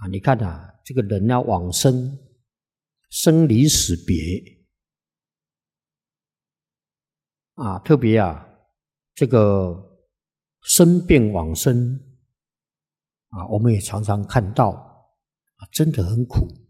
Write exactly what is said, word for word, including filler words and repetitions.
啊，你看啊，这个人要往生，生离死别啊，特别啊，这个生变往生啊，我们也常常看到啊，真的很苦。